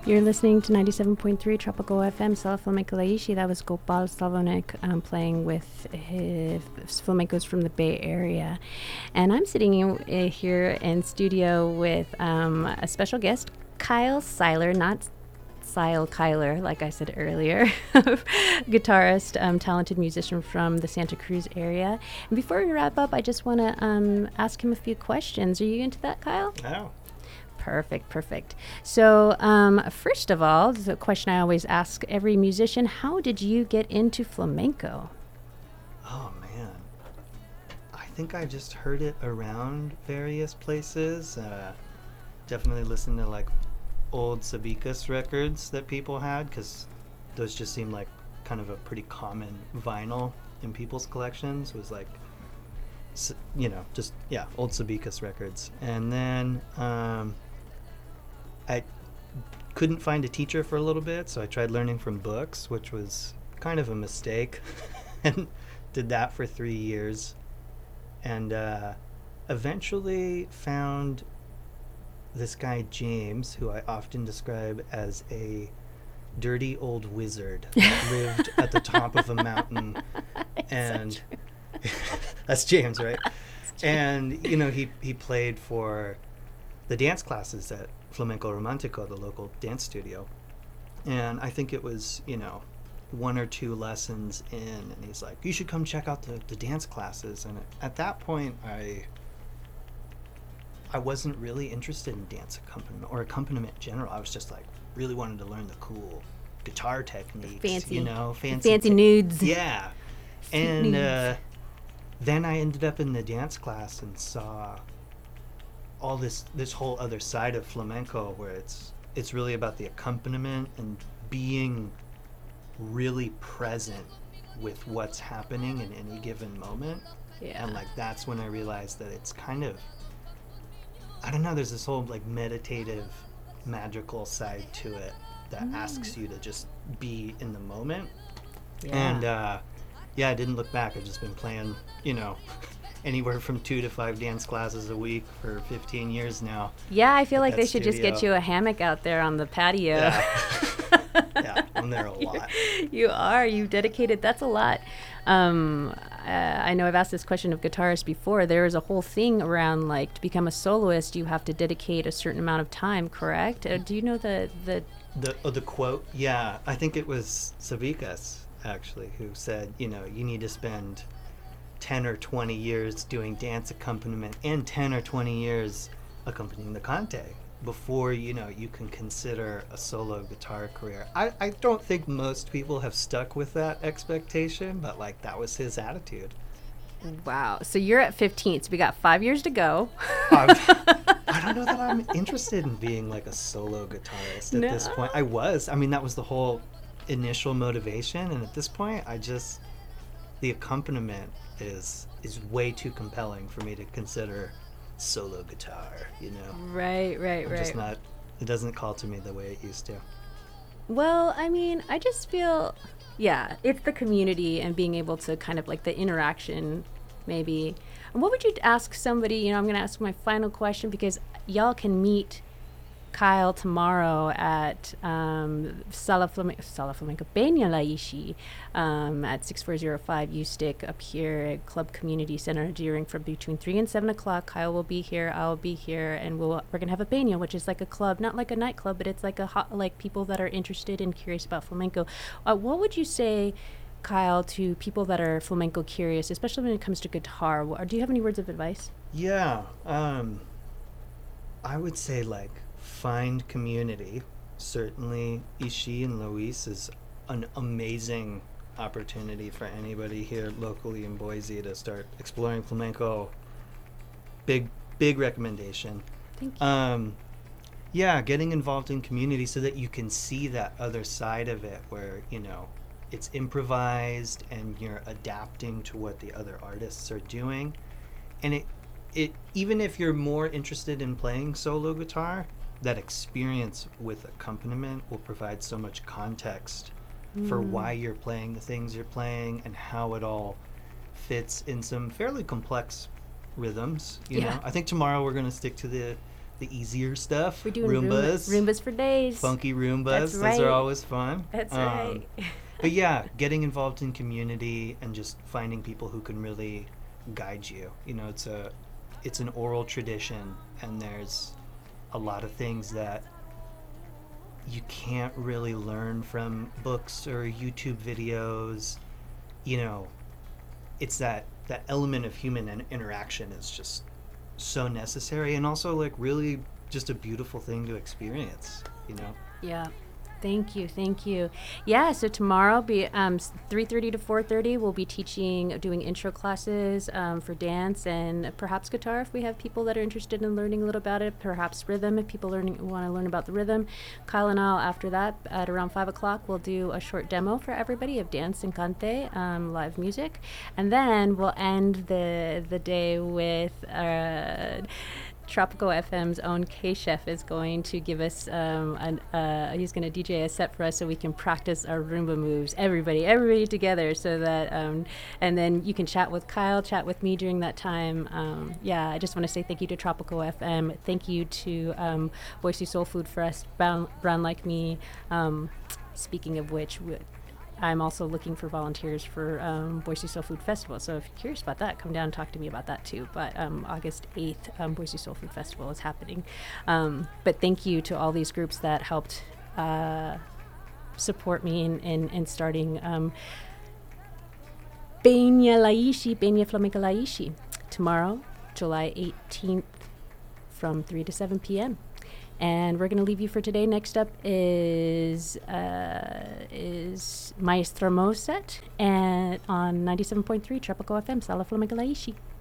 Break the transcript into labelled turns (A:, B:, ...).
A: You're listening to 97.3 Tropical FM, Sala Flamenco Laishi. That was Gopal Slavonik playing with his flamencos from the Bay Area. And I'm sitting here in studio with a special guest, Kyle Seiler, not Sile Kyler, like I said earlier, guitarist, talented musician from the Santa Cruz area. And before we wrap up, I just want to ask him a few questions. Are you into that, Kyle?
B: No.
A: Perfect. So, first of all, the question I always ask every musician: how did you get into flamenco?
B: Oh man, I think I just heard it around various places. Definitely listened to like old Sabicas records that people had, because those just seemed like kind of a pretty common vinyl in people's collections. Was like, old Sabicas records. And then I couldn't find a teacher for a little bit, so I tried learning from books, which was kind of a mistake, and did that for 3 years, and eventually found this guy James, who I often describe as a dirty old wizard that lived at the top of a mountain, and that's James, right? And he played for the dance classes at Flamenco Romantico, the local dance studio, and I think it was 1 or 2 lessons in, and he's like, you should come check out the dance classes. And at that point I wasn't really interested in dance accompaniment or accompaniment in general. I was just like really wanted to learn the cool guitar techniques, fancy
A: nudes.
B: Yeah. And then I ended up in the dance class and saw all this whole other side of flamenco, where it's really about the accompaniment and being really present with what's happening in any given moment.
A: Yeah.
B: And like that's when I realized that it's kind of, I don't know, there's this whole like meditative, magical side to it that asks you to just be in the moment.
A: Yeah.
B: And I didn't look back. I've just been playing, anywhere from 2 to 5 dance classes a week for 15 years now.
A: Yeah, I feel like they should just get you a hammock out there on the patio.
B: Yeah, I'm there a lot.
A: You are. You dedicated. That's a lot. I know I've asked this question of guitarists before. There is a whole thing around, like, to become a soloist, you have to dedicate a certain amount of time, correct? Do you know the
B: quote? Yeah, I think it was Sabicas, actually, who said, you need to spend 10 or 20 years doing dance accompaniment and 10 or 20 years accompanying the cante before you can consider a solo guitar career. I don't think most people have stuck with that expectation, but like that was his attitude.
A: Wow. So you're at 15, so we got 5 years to go.
B: I don't know that I'm interested in being like a solo guitarist at this point. I mean, that was the whole initial motivation, and at this point the accompaniment is way too compelling for me to consider solo guitar,
A: Right.
B: Just not, it doesn't call to me the way it used to.
A: Well, I mean, I just feel, it's the community and being able to kind of like the interaction, maybe. And what would you ask somebody, I'm going to ask my final question, because y'all can meet Kyle tomorrow at Sala Flamenco Peña Laishi at 6405 U Stick up here at Club Community Center during from between 3 and 7 o'clock. Kyle will be here, I'll be here, and we're gonna have a peña, which is like a club, not like a nightclub, but it's like like people that are interested and curious about flamenco. What would you say, Kyle, to people that are flamenco curious, especially when it comes to guitar? Do you have any words of advice?
B: Yeah, I would say like find community. Certainly Ishi and Luis is an amazing opportunity for anybody here locally in Boise to start exploring flamenco. Big recommendation.
A: Thank you.
B: Getting involved in community so that you can see that other side of it where it's improvised and you're adapting to what the other artists are doing. And it even if you're more interested in playing solo guitar, that experience with accompaniment will provide so much context for why you're playing the things you're playing and how it all fits in some fairly complex rhythms. You know, I think tomorrow we're going to stick to the the easier stuff.
A: We're doing
B: Roombas.
A: Roombas for days.
B: Funky Roombas.
A: That's
B: Those
A: right.
B: are always fun.
A: That's right.
B: But yeah, getting involved in community and just finding people who can really guide you. You know, it's an oral tradition, and there's a lot of things that you can't really learn from books or YouTube videos. You know, it's that element of human interaction is just so necessary, and also like really just a beautiful thing to experience, you know.
A: Yeah. Thank you. Yeah, so tomorrow be 3:30 to 4:30 we'll be doing intro classes for dance and perhaps guitar if we have people that are interested in learning a little about it, perhaps rhythm if people want to learn about the rhythm. Kyle and I'll, after that, at around 5 o'clock, we'll do a short demo for everybody of dance and cante, live music. And then we'll end the day with Tropical FM's own K-Chef is going to give us he's going to DJ a set for us so we can practice our Roomba moves, everybody together, so that and then you can chat with Kyle, chat with me during that time. I just want to say thank you to Tropical FM, thank you to Boise Soul Food Fest, Brown Like Me. Speaking of which, I'm also looking for volunteers for Boise Soul Food Festival. So if you're curious about that, come down and talk to me about that too. But August 8th, Boise Soul Food Festival is happening. But thank you to all these groups that helped support me in starting Peña Laishi, Peña Flamenca Laishi, tomorrow, July 18th, from 3 to 7 p.m. And we're going to leave you for today. Next up is Maestro Moset and on 97.3 Tropical FM, Sala Flamenca Laishi.